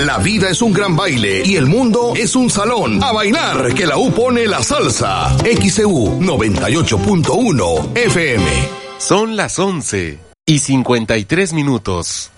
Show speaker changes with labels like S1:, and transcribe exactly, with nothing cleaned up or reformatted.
S1: La vida es un gran baile y el mundo es un salón. A bailar, que la U pone la salsa. X C U noventa y ocho punto uno F M.
S2: Son las once y cincuenta y tres minutos.